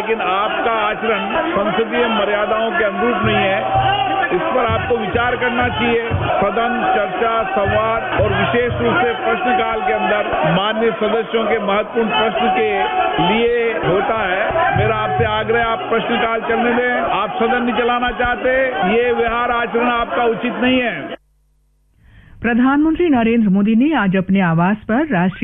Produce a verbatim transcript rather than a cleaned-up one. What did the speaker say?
लेकिन आपका आचरण संसदीय मर्यादाओं के अनुरूप नहीं है। इस पर आपको विचार करना चाहिए। सदन चर्चा, संवाद और विशेष रूप से प्रश्नकाल के अंदर माननीय सदस्यों के महत्वपूर्ण प्रश्न के लिए होता है। मेरा आपसे आग्रह, आप प्रश्नकाल चलने दें। आप सदन नहीं चलाना चाहते, ये व्यवहार आचरण आपका उचित नहीं है। प्रधानमंत्री नरेंद्र मोदी ने आज अपने आवास पर राष्ट्रीय